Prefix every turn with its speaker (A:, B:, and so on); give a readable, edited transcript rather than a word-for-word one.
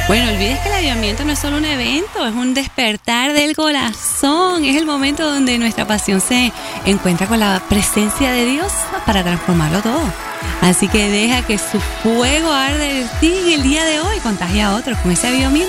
A: Bueno, olvides que el avivamiento no es solo un evento, es un despertar del corazón. Es el momento donde nuestra pasión se encuentra con la presencia de Dios para transformarlo todo. Así que deja que su fuego arde en ti en el día de hoy. Contagia a otros con ese avivamiento.